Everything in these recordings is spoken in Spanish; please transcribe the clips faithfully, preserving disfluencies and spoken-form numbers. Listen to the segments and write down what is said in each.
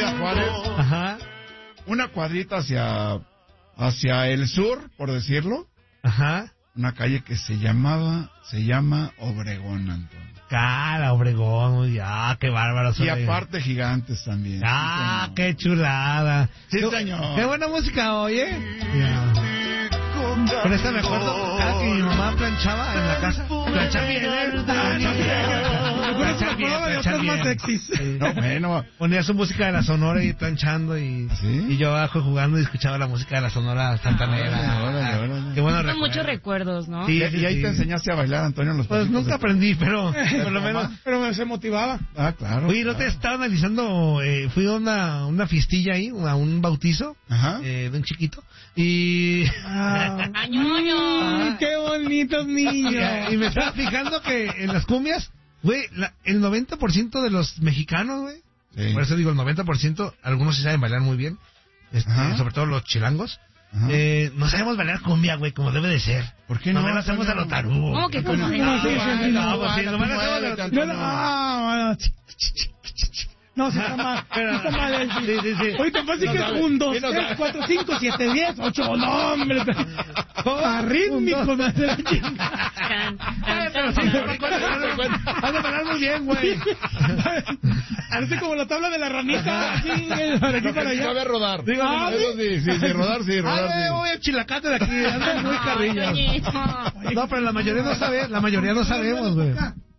Avenida Juárez. Ajá. Una cuadrita hacia, hacia el sur, por decirlo. Ajá. Una calle que se llamaba, se llama Obregón, Antonio. Cara, Obregón, ah, qué bárbaro. Y aparte Gigantes también. Ah, sí, qué chulada. Sí, qué, señor. Qué buena música, oye. Yeah. Con esta me acuerdo, cada que mi mamá planchaba en la casa, planchaba bien, ¿eh? Planchaba bien. Planchaba bien, planchaba bien. Más sexys. No, bueno. Ponía su música de la Sonora y planchando y, ¿sí? y yo abajo jugando y escuchaba la música de la Sonora Santanera. Ah, órale, órale. Qué bueno Son recuerdo. muchos recuerdos, ¿no? Sí, Sí, y ahí sí. te enseñaste a bailar, Antonio, en los Pues pasitos nunca de- aprendí, pero por lo menos. Pero se motivaba. Ah, claro. Oye, ¿no te claro. estaba analizando? Eh, fui a una, una fiestilla ahí, a un bautizo Ajá. eh, de un chiquito. Y... Ah, ¡Añoño! ay, qué bonitos niños. y me estaba fijando que en las cumbias, güey, la- el noventa por ciento de los mexicanos, güey, Sí. por eso digo el noventa por ciento, algunos sí saben bailar muy bien, este, Ajá. sobre todo los chilangos, Ajá. eh, no sabemos bailar cumbia, güey, como debe de ser. ¿Por qué no? No, no hacemos a lo tarugo. ¿Cómo que Antonio, cómo? No, sí, sí, sí, No, no, pues sí, no, nomás no, hacemos a lo no, tarugo. No, no, ah, no, sí está mal. Sí está mal el Sí, sí, sí. Ahorita fácil No que es sabe. un, dos, Sí, no tres, sabe. cuatro, cinco, siete, diez, ocho, no, hombre. Arrítmico, me hace la chingada. Tan, Ay, tan, pero tan, sí, tan. has de bailar muy bien, güey. Parece como la tabla de la ranita, así, para aquí, Lo para que sí allá. sabe rodar. Digo, Ah, Eso sí, sí, sí, rodar, sí, rodar, Ay, sí. voy a chilacate de aquí, ando muy carrilla. Toñito. No, pero la mayoría no sabe, la mayoría no sabemos, güey.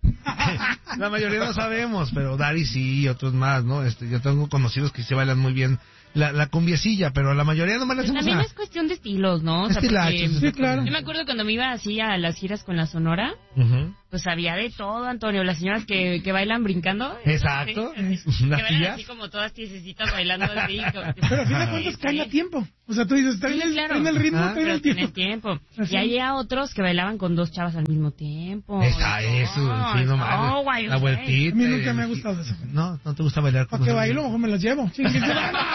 La mayoría no sabemos, pero Dari sí y otros más, ¿no? Este, yo tengo conocidos que se bailan muy bien la, la cumbiecilla, pero la mayoría no me la hacemos También a... es cuestión de estilos, ¿no? O sea, Estilachos, porque Sí, claro. yo me acuerdo cuando me iba así a las giras con la Sonora, Ujú. pues había de todo, Antonio. Las señoras que, que bailan brincando. Exacto. Sí, así, que Las bailan tías. así como todas tiesecitas bailando así. como- Pero a fin de cuentas caen a tiempo. O sea, tú dices, está en Sí, el, claro. está en el ritmo, Ah, está en Pero el tienen tiempo. tiempo. Así. Y había otros que bailaban con dos chavas al mismo tiempo. Esa, Y eso, todo. sí, no No, mames. guay, La güey. vueltita. A mí nunca el- me ha gustado eso. No, no te gusta bailar con ¿Para qué los bailo? Mejor me los llevo. Sí, sí, sí.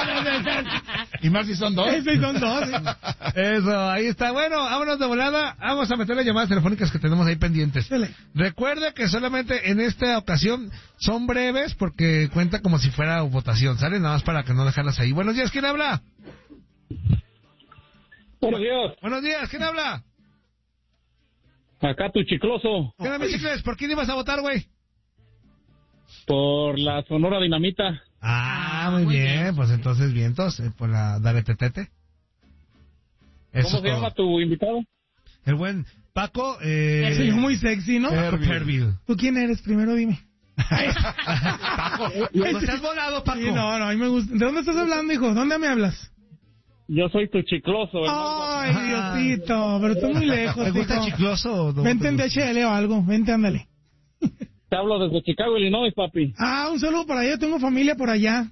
Y más si son dos. Ese son dos. sí. Eso, ahí está. Bueno, vámonos de volada. Vamos a meter las llamadas telefónicas que tenemos ahí pendientes. Dale. Recuerde que solamente en esta ocasión son breves porque cuenta como si fuera votación, ¿sale? Nada más para que no dejarlas ahí. Buenos días, ¿quién habla? Buenos días, Buenos días, ¿quién habla? acá tu chicloso, ¿Qué onda, mis chicles? ¿Por quién ibas a votar, güey? por la Sonora Dinamita. Ah, Ah, muy muy bien. bien. Pues entonces vientos, eh, por la Dale Tetete. Eso ¿Cómo se es llama todo. tu invitado? El buen Paco, eh... Se llama muy sexy, ¿no? Paco Perville. ¿Tú quién eres? Primero dime. Paco, ¿no te has volado, Paco? Sí, no, no, a mí me gusta. ¿De dónde estás hablando, hijo? ¿Dónde me hablas? Yo soy tu chicloso. Ay, Ah. Diosito, pero tú muy lejos, ¿Te gusta hijo. chicloso o no? Vente en te D gusta? H L o algo, vente, ándale. Te hablo desde Chicago, Illinois, papi. Ah, un saludo por allá, tengo familia por allá.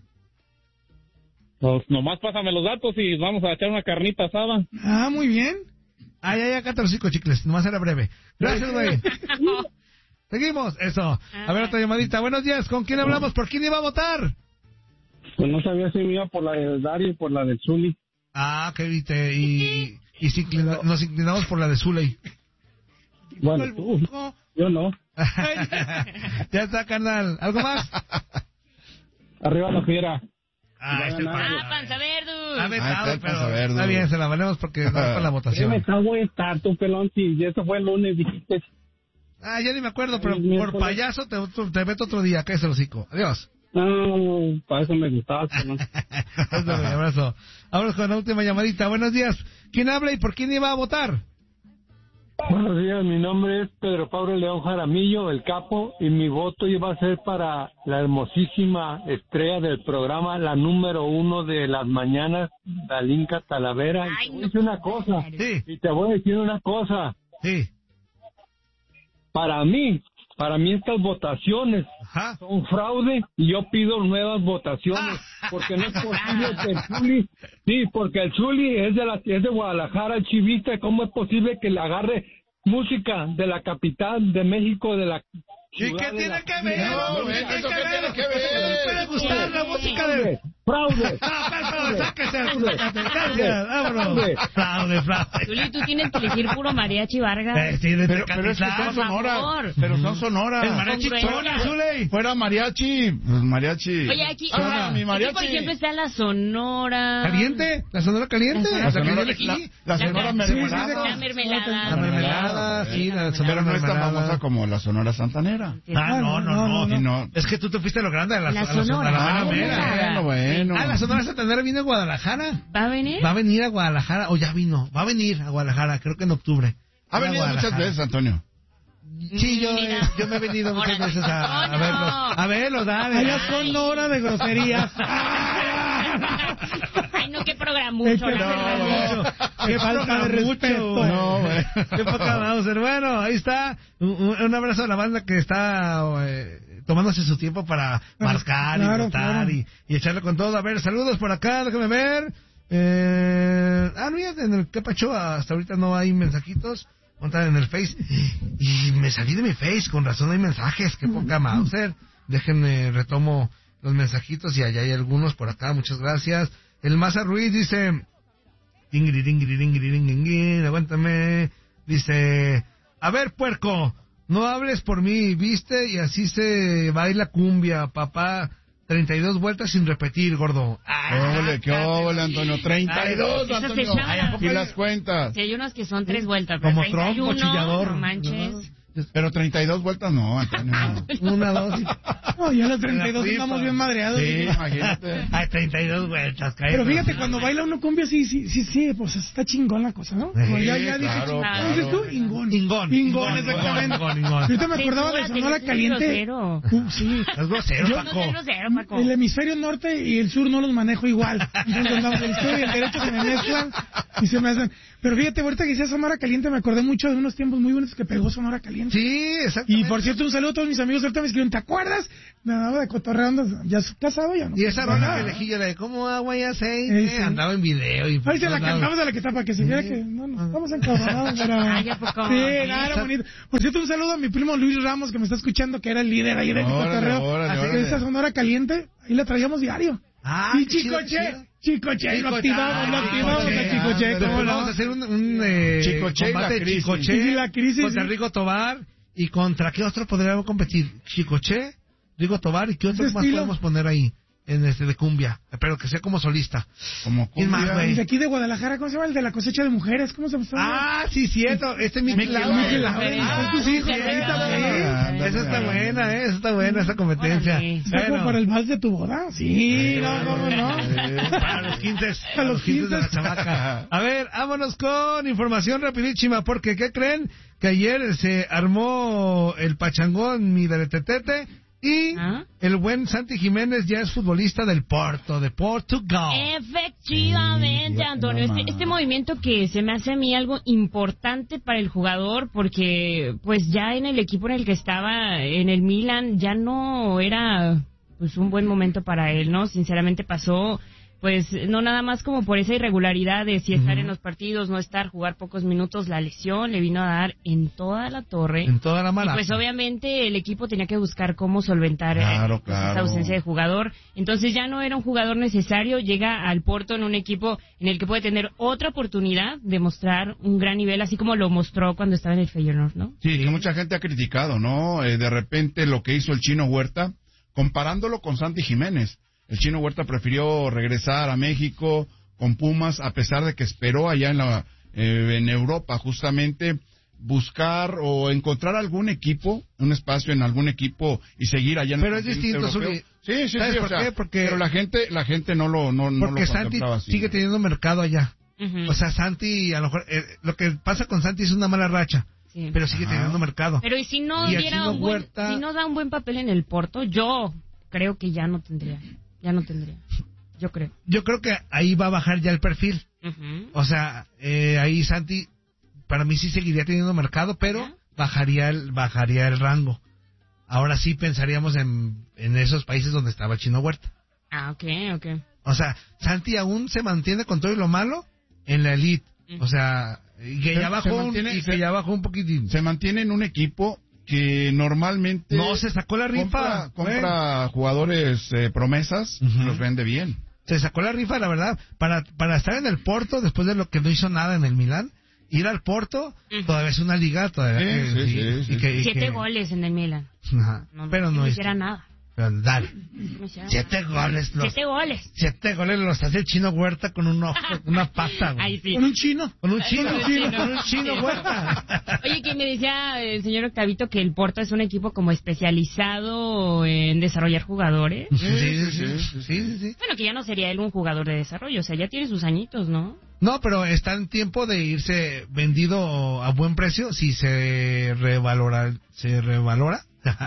Pues nomás pásame los datos y vamos a echar una carnita asada. Ah, muy bien. Ay, ay, acá te los cinco chicles, nomás era breve. Gracias, güey. Seguimos, eso. A ver, otra llamadita. Buenos días, ¿con quién hablamos? ¿Por quién iba a votar? Pues no sabía si me iba por la de Dario y por la de Zuli. Ah, que viste, y, y se inclina- nos inclinamos por la de Zuley. Bueno, El tú, bujo. yo no. Ya está, carnal. ¿Algo más? Arriba la fiera. Ah, este Ah, panza verde. Ha Ah, vetado, está pero panza verde. está bien, se la valemos porque no es para la ¿Qué votación. me cago en estar, tu pelón? Si eso fue el lunes, dijiste. Ah, ya ni me acuerdo, pero El por miércoles. payaso te, te meto otro día. Cállese el hocico. Adiós. No, para eso me gustaba, pelón. Eso, güey, abrazo. Vámonos con la última llamadita. Buenos días. ¿Quién habla y por quién iba a votar? Buenos días, mi nombre es Pedro Pablo León Jaramillo, el capo, y mi voto iba a ser para la hermosísima estrella del programa, la número uno de las mañanas, Dalinka Talavera. Ay, Y te voy a no. decir una cosa, Sí, y te voy a decir una cosa, sí. para mí, para mí estas votaciones Ajá. son fraude y yo pido nuevas votaciones, porque no es posible que el Zuli, sí, porque el Zuli es de la, es de Guadalajara, el chivista, ¿cómo es posible que le agarre música de la capital de México, de la ¿Y ciudad qué de tiene la- que ver? No, ¿Qué ¿eso qué tiene que ver? ¿Cómo puede gustar la música de...? fraude. Vámonos. Fraude, fraude. Zuli, tú tienes que elegir puro mariachi Vargas. Eh, sí, de Pero, pero es que Tecatitlán, son por sonoras. favor. Pero son sonoras. El mariachi Congruencia. chona, Zuli. Fuera mariachi. Pues mariachi. Oye, aquí, Ah, aquí, mi mariachi. por ejemplo, está la Sonora. ¿Caliente? ¿La sonora caliente? La La ¿La que sonora, viene aquí? la, la sonora la- mermelada. La mermelada. La mermelada, sí, la sonora Pero no es tan mermelada. famosa como la sonora santanera. Ah, no, no, no. no, no. Es que tú te fuiste a lo grande, a la, La a la Sonora. a la Ah, mera mera. bueno, bueno. Ah, la Sonora Santanera viene a Guadalajara. ¿Va a venir? Va a venir a Guadalajara, o ya vino. Va a venir a Guadalajara, creo que en octubre. Ha Va a venido muchas Guadalajara. veces, Antonio. Sí, yo, Mira. yo me he venido muchas Ahora, veces a, a no, no. verlo. A verlo, dale. Allá son hora de groserías. Ay, no, qué programucho. Qué la verdad. mucho. Qué falta de respeto. No, güey. Qué poca Mauser. Bueno, ahí está. Un, un abrazo a la banda que está eh, tomándose su tiempo para marcar y Claro, votar claro. y, y echarle con todo. A ver, saludos por acá, déjame ver. Eh, ah, mira, en el que pacho hasta ahorita no hay mensajitos. Montan en el Face. Y me salí de mi Face, con razón hay mensajes. Qué poca Mauser. Déjenme, retomo los mensajitos y allá hay algunos por acá. Muchas gracias. El Maza Ruiz dice... Dingiri, dingiri, dingiri, dingiri, aguántame. Dice, a ver, puerco, no hables por mí, ¿viste? Y así se baila cumbia, papá. treinta y dos vueltas sin repetir, gordo. ¡Qué óvole, qué óvole, Antonio! ¡treinta y dos, Eso se Antonio! llama- Y las cuentas. Sí, hay unos que son tres vueltas. pero Como treinta y trompo, uno, chillador. No manches. Pero treinta y dos vueltas no, Antonio. no. Una, dos y... No, ya a los treinta y dos Sí, estamos pa. bien madreados. Sí, imagínate. Ay, treinta y dos vueltas, cállate. Pero fíjate, cuando baila uno cumbia, sí, sí, sí, sí, pues está chingón la cosa, ¿no? Como ya, ya dice, claro, chingón. claro. ¿Cómo dices tú? Ingón. Ingón. Ingón, exactamente. Ingón, ingón. Ahorita me acordaba de Censúrate, Sonora no seas Caliente. grosero. Uh, sí. Es grosero, Yo- Paco. No seas grosero, Paco. El hemisferio norte y el sur no los manejo igual. Entonces, andamos, el sur y el derecho se me mezclan y se me hacen. Pero fíjate, ahorita que decía Sonora Caliente, me acordé mucho de unos tiempos muy buenos que pegó Sonora Caliente. Sí, exacto. Y por cierto, un saludo a todos mis amigos. Ahorita me escribieron, ¿te acuerdas? Me andaba de cotorreando, ya estoy casado, ya no. Y esa No, rola nada. que elegí yo, la de como agua y aceite, Eh, sí. andaba en video. Y por Ahí se la todos lados. cantamos a la que está para que se viera que no, no, estamos encabronados. Pero... Ay, ¿a poco? Sí, nada, era bonito. Por cierto, un saludo a mi primo Luis Ramos que me está escuchando, que era el líder ahí del Órale, cotorreo. órale, Así que órale. esa Sonora Caliente, ahí la traíamos diario. Ah, y qué chido, Chicoche, qué chido. Chicoche, lo Chicoche, activamos, lo ah, activamos Chicoche, a Chicoche, ándale, ¿cómo no? Vamos a hacer un, un eh, Chicoche y la combate de crisis. Chicoche Y la crisis, contra sí. Rigo Tobar. ¿Y contra qué otro podríamos competir? Chicoche, Rigo Tobar, ¿y qué otro Ese más estilo. podemos poner ahí? En este de cumbia, pero que sea como solista. Como ¿Quién más, cumbia. güey? Y de aquí de Guadalajara, ¿cómo se llama? El de la cosecha de mujeres, ¿cómo se llama? Ah, sí, cierto. Este Mickey Mickey Lauren. Lauren. Lauren. Ah, Sí, sí, sí, sí, sí, está sí. buena. Esa está buena, eh, esa está buena, esa competencia. Órale. ¿Está como Bueno. para el vals de tu boda? Sí, no, cómo no. Para los quince, A los de la quince. chamaca. A ver, vámonos con información rapidísima, porque ¿qué creen? Que ayer se armó el pachangón, mi deretetete, y ¿Ah? el buen Santi Jiménez ya es futbolista del Porto, de Portugal. Efectivamente, Sí, Antonio. no Este, más. este movimiento que se me hace a mí algo importante para el jugador, porque pues ya en el equipo en el que estaba, en el Milan, ya no era pues un buen momento para él, ¿no? Sinceramente pasó, pues no nada más como por esa irregularidad de si estar en los partidos, no estar, jugar pocos minutos, la lesión le vino a dar en toda la torre. En toda la Y mala. pues obviamente el equipo tenía que buscar cómo solventar eh, Claro, pues, claro. esa ausencia de jugador. Entonces ya no era un jugador necesario, llega al Porto en un equipo en el que puede tener otra oportunidad de mostrar un gran nivel, así como lo mostró cuando estaba en el Feyenoord, ¿no? Sí, que mucha gente ha criticado, ¿no? Eh, de repente lo que hizo el Chino Huerta, comparándolo con Santi Jiménez. El Chino Huerta prefirió regresar a México con Pumas, a pesar de que esperó allá en la eh, en Europa, justamente buscar o encontrar algún equipo, un espacio en algún equipo y seguir allá en Pero el es continente distinto, europeo. Zuli. Sí, sí, ¿Sabes sí, o por sea, qué? Porque- pero la gente, la gente no lo, no, no Porque lo Santi contemplaba así. sigue teniendo mercado allá. Ujú. O sea, Santi, a lo mejor, eh, lo que pasa con Santi es una mala racha, Sí. pero sigue Ajá. teniendo mercado. Pero y si no Y el diera Chino un buen, Huerta- si no da un buen papel en el Porto, yo creo que ya no tendría, ya no tendría, yo creo. Yo creo que ahí va a bajar ya el perfil. Ujú. O sea, eh, ahí Santi, para mí sí seguiría teniendo mercado, pero Ajá. bajaría el, bajaría el rango. Ahora sí pensaríamos en, en esos países donde estaba el Chino Huerta. Ah, ok, ok. O sea, Santi aún se mantiene con todo y lo malo en la elite. O sea, y que Se- ya se bajó un, mantiene- y que se- ya bajó un poquitín. Se mantiene en un equipo que normalmente No, se sacó la rifa. compra, compra jugadores eh, promesas, Ujú. los vende bien. se sacó la rifa, la verdad, para para estar en el Porto, después de lo que no hizo nada en el Milán, ir al Porto, uh-huh. todavía es una liga, todavía. Sí, que, sí, sí, sí, y sí. que, y Siete que, goles en el Milán. Ajá, no, pero no, no es. hiciera nada. Pero dale. No Siete nada. goles. Los, Siete goles. Siete goles los hace el Chino Huerta con un ojo, una pata, güey. Ay, sí. Con un chino. Con un chino, Con un chino, chino. con un chino Huerta. Oye, que me decía el señor Octavito que el Porto es un equipo como especializado en desarrollar jugadores. Sí, sí, sí, sí, sí, sí. Bueno, que ya no sería él un jugador de desarrollo, o sea, ya tiene sus añitos, ¿no? No, pero está en tiempo de irse vendido a buen precio si se revalora, se revalora.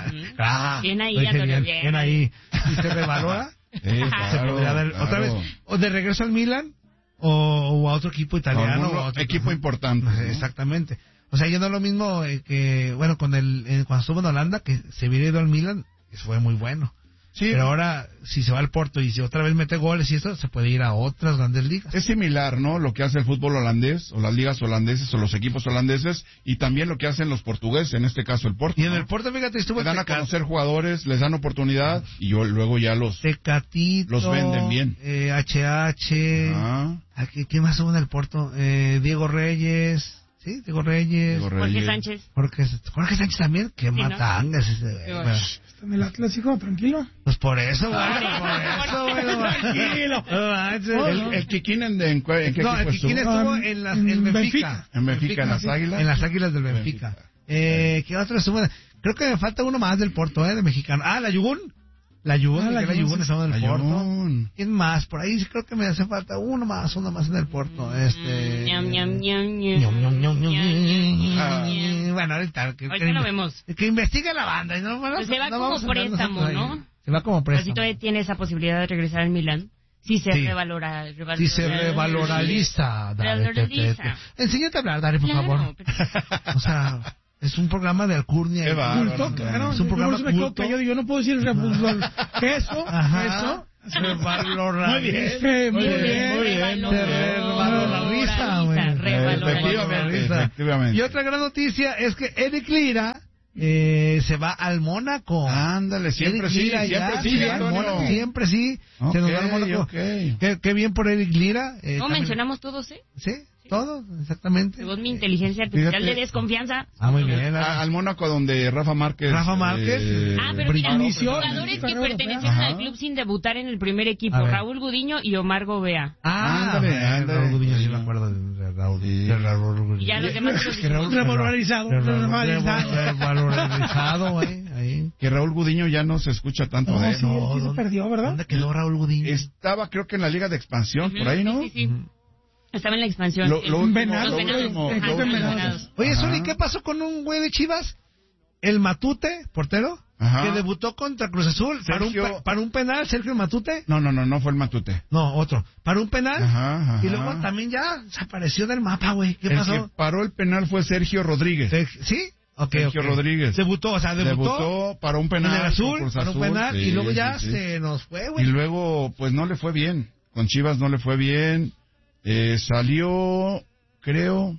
ah, bien ahí, bien, Antonio, bien, bien. bien ahí. Si se revalora, Sí, se claro, podría dar claro. otra vez o de regreso al Milan o, o a otro equipo italiano. Algún o a otro equipo importante, ¿no? Exactamente. O sea, ya no es lo mismo eh, que, bueno, con el eh, cuando estuvo en Holanda, que se hubiera ido al Milan, eso fue muy bueno. Sí, Pero ahora, si se va al Porto y si otra vez mete goles y esto, se puede ir a otras grandes ligas. es similar, ¿no? Lo que hace el fútbol holandés, o las ligas holandeses, o los equipos holandeses, y también lo que hacen los portugueses, en este caso el Porto. Y en ¿no? el Porto, fíjate, estuvo Le dan a Tecat- conocer jugadores, les dan oportunidad, y yo luego ya los... Tecatito, Los venden bien. Eh, H H, Ah, ¿a qué, ¿qué más hubo en el Porto? Eh, Diego Reyes, ¿sí? Diego Reyes. Diego Jorge Reyes. Sánchez. Jorge, Jorge Sánchez también, qué ¿no? matanga es ese, güey. Qué Bueno, Está en el Atlas, hijo, tranquilo. pues por eso, güey, Hombre, por eso, güey. no Tranquilo. No manches. El, el Kikín en, de- en, cue- ¿en qué No, el equipo Kikín estuvo? estuvo Um, en, las, en en Benfica. Benfica. En Benfica, en las sí. Águilas. En las Águilas del Benfica. Benfica. Eh, ¿qué otro estuvo? Creo que me falta uno más del Porto, ¿eh? De mexicano. Ah, la Yugún. La Yugún, Ah, la Miguel Yugún, Yugún sí. estaba en el Porto. Ayun. ¿Quién más? Por ahí sí creo que me hace falta uno más, uno más en el Porto. Este... Ñam, ñam, ñam, Ñom, ñom, ñom, ñom, ñom. Ah. Bueno, ahorita que, Ahorita que lo inve- vemos. que investigue la banda. Y no, bueno, Pues se va no como vamos a hablar préstamo, nosotros ahí. ¿no? Se va como Así préstamo. todavía tiene esa posibilidad de regresar al Milán. Si se Sí. revalora, revalora. Si se revaloriza, Dale, te- te- te- Revaloriza. Enséñate a hablar, Dale, por Claro, favor. pero- O sea, es un programa de alcurnia. Qué y- bárbaro. Culto, no, claro. Es un Yo programa por eso me quedo culto. callado, yo no puedo decir refutbol. Eso, Ajá. eso. Revaloriza. Muy bien, sí, muy bien. muy bien, muy bien. Revaloriza, güey. Revaloriza. Efectivamente, efectivamente. Y otra gran noticia es que Eric Lira eh, se va al Mónaco. Ándale, siempre Eric sí, Lira siempre ya, sí, se va al Antonio. Mónaco, siempre sí. Ok, se nos va al Mónaco. ok. Qué, qué bien por Eric Lira. eh, ¿No también- mencionamos todos, eh? Sí, todo, exactamente. Según mi inteligencia artificial Fíjate. de desconfianza. Ah, muy bien. A- al Mónaco donde Rafa Márquez. Rafa Márquez. eh, Ah, pero mira, brilló. inició- jugadores que carrera pertenecen europea. al club sin debutar en el primer equipo. A ver. Raúl Gudiño y Omar Gobea. Ah, Ándale, ándale, ándale. Raúl Gudiño, sí me acuerdo de Raúl. Sí. De Raúl Gudiño. Y ya los demás se los Que Raúl- Revalorizado, de Raúl- revalorizado. Revalorizado, güey, ahí. Que Raúl Gudiño ya no se escucha tanto No, de él. sí, ¿no? él sí se ¿dónde- perdió, ¿verdad? ¿Dónde quedó Raúl Gudiño? Estaba creo que en la Liga de Expansión, por ahí, ¿no? Sí, sí, sí. Estaba en la expansión. Lo, lo En- último, Venados, lo Venados. último, Ajá, lo en último. Venados. Oye, Ajá. Zuli, ¿qué pasó con un güey de Chivas? El Matute, portero, Ajá. que debutó contra Cruz Azul para un, Sergio- pe- para un penal, Sergio Matute. No, no, no, no fue el Matute. No, otro. Para un penal. Ajá, ajá. Y luego también ya desapareció del mapa, güey. ¿Qué el pasó? que paró el penal fue Sergio Rodríguez. Sergio- ¿Sí? Ok, Sergio ok. Rodríguez. Debutó, o sea, debutó, Debutó para un penal. en el azul, con Cruz para un Azul, penal, sí, y luego ya sí, sí. se nos fue, Y güey. luego, pues no le fue bien. Con Chivas no le fue bien. Eh, salió, creo,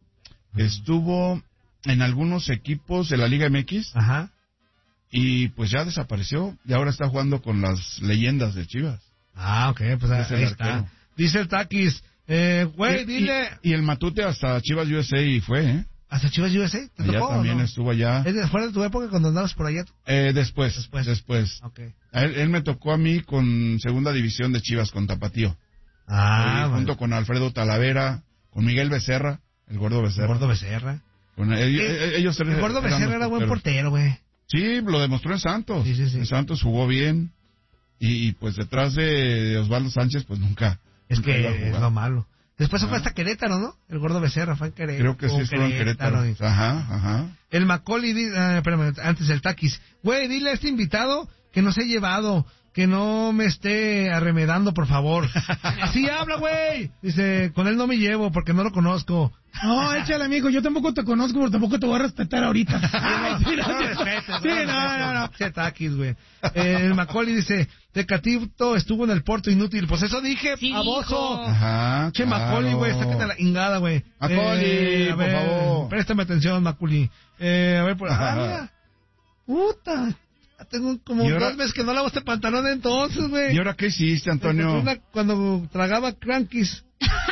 estuvo en algunos equipos de la Liga M X Ajá. y pues ya desapareció. Y ahora está jugando con las leyendas de Chivas. Ah, ok, pues Es el ahí está. arquero. Dice el Taquis, eh, güey, Y- dile, Y, y el Matute hasta Chivas U S A y fue, ¿eh? hasta Chivas U S A, ¿te Allá tocó o también no? estuvo allá. ¿Es de fuera de tu época cuando andabas por allá? Eh, después, Después. después. Ok. A Él, él me tocó a mí con segunda división de Chivas, con Tapatío. Ah, Y junto con Alfredo Talavera, con Miguel Becerra, el gordo el Becerra. Gordo Becerra. Con ellos, Eh, ellos El Gordo eran Becerra los era buen porteros. portero, güey. Sí, lo demostró en Santos. Sí, sí, sí. En Santos jugó bien. Y, y, pues detrás de, de Osvaldo Sánchez, pues nunca. Es nunca iba a que es jugar. lo malo. Después se fue Ajá. hasta Querétaro, ¿no? El Gordo Becerra fue en Querétaro. Creo que sí estuvo en Querétaro. y- Ajá, ajá. El Macaulay, di- ah, espérame, antes el Taquis. Güey, dile a este invitado que no se ha llevado, que no me esté arremedando, por favor. Así habla, güey. Dice, con él no me llevo porque no lo conozco. No, échale, amigo, yo tampoco te conozco, pero tampoco te voy a respetar ahorita. Ay, sí, No no, lo respetes, sí, no lo no, no, no. respetes. Che, Taquis, güey. Eh, el Macaulay dice, Tecatito estuvo en el Porto inútil. Pues eso dije, Sí, baboso. dijo. Ajá. Che, claro. Macaulay, güey, sácate la ingada, güey. Macaulay, a por favor. Préstame atención, Macaulay. Eh, a ver, por... Ah, mira. Puta. Tengo como ahora... dos meses que no lavo este pantalón entonces, güey. ¿Y ahora qué hiciste, Antonio? Una, cuando tragaba crankies.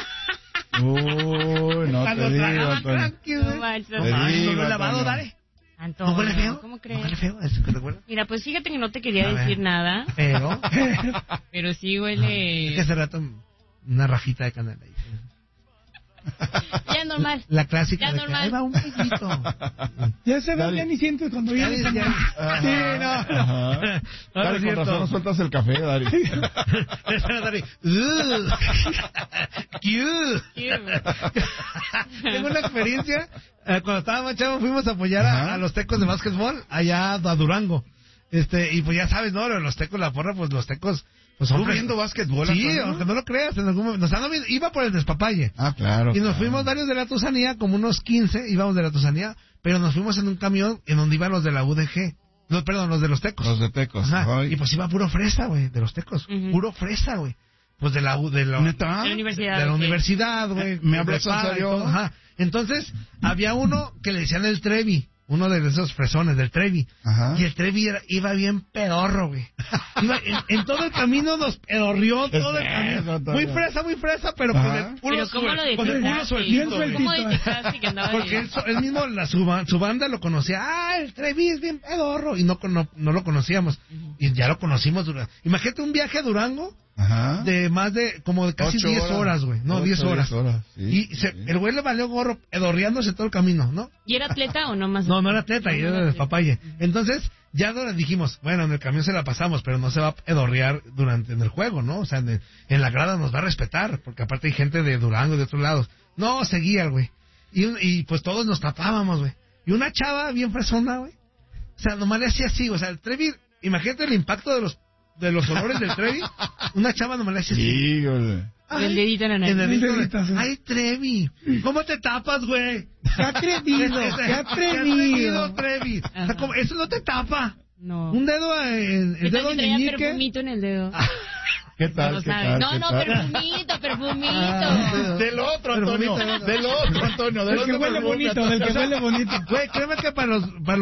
Uy, no cuando te tragaba digo, crankies, güey. No manches, No, manches, digo, no lo he lavado, Antonio. dale. Antonio, ¿No huele feo? ¿Cómo ¿No crees? huele feo? ¿Eso que te huele? Mira, pues fíjate que no te quería A ver. decir nada, Pero... pero sí Es que huele... hace rato una rajita de canela ahí. Ya normal. La clásica Ya de que, normal. ahí va un poquito. Ya se ve, Dale. ya ni siento cuando Ya viene. ni- ya- Ajá, Sí, no. ajá. No, no Dari, es con razón cierto. no sueltas el café, Dari. Dari, "Ugh". Cute. Tengo una experiencia. eh, cuando estaba más chavo fuimos a apoyar a, Ajá. a los tecos de básquetbol allá a Durango. Este, y pues ya sabes, ¿no? Los tecos, la porra, pues los tecos, pues son ¿Tú fres- viendo básquetbol, Sí, Antonio? aunque no lo creas, en algún momento. Nos andaban viendo- iba por el despapalle. Ah, claro. Y nos claro. fuimos varios de la Tusanía, como unos quince, íbamos de la Tusanía, pero nos fuimos en un camión en donde iban los de la U D G. No, perdón, los de los tecos. Los de Tecos. Ajá. Ay. Y pues iba puro fresa, güey, de los tecos. Ujú. Puro fresa, güey. Pues de la U, de la, ¿Neta? De la universidad. de la ok. universidad, güey. ¿Me de hablas en prepa y serio? todo, ajá. Entonces, había uno que le decían el Trevi, uno de esos fresones del Trevi. Ajá. Y el Trevi era- iba bien pedorro, güey. Iba, en, en todo el camino nos pedorrió todo el es camino. eso, Antonio? Muy fresa, muy fresa, pero con Ajá. el culo Pero ¿cómo suel- lo con el culo detectaste? sueltito, Bien güey. ¿Cómo sueltito. detectaste que andaba Porque de... él, so- él mismo, la, su, ba- su banda lo conocía. Ah, el Trevi es bien pedorro. Y no, no, no lo conocíamos. Y ya lo conocimos. Durante... Imagínate un viaje a Durango Ajá. de más de, como de casi Ocho diez horas, güey. No, Ocho, diez horas. diez horas, sí, y se- sí. el güey le valió gorro pedorreándose todo el camino, ¿no? ¿Y era atleta o no más? No, no era atleta, No, y no era era de atleta. papaye. Entonces, ya no le dijimos, bueno, en el camión se la pasamos, pero no se va a pedorrear durante en el juego, ¿no? O sea, en, el- en la grada nos va a respetar, porque aparte hay gente de Durango y de otros lados. No, seguía el güey. Y, un- y pues todos nos tapábamos, güey. Y una chava bien fresona, güey. O sea, nomás le hacía así, o sea, el Trevi, imagínate el impacto de los de los olores del Trevi. Una chava nomás le hacía así. Sí, güey. Y el dedito en la nariz. En el dedito, Un dedito, sí. Ay, Trevi, ¿cómo te tapas, güey? ¡Qué atrevido! ¡Qué ¡Qué atrevido! atrevido, Trevi! O sea, Ajá. como- eso no te tapa. No. Un dedo en ¿Qué el tal dedo si traía meñique. perfumito en el dedo? ¿Qué tal? No ¿Qué sabe. tal? No, ¿Qué no, tal? perfumito, perfumito. Ah, Del otro, Antonio. Perfumito. Del otro, Antonio. Del Del que otro huele perfume, bonito, del que Antonio. huele bonito. Güey, créeme que para los, para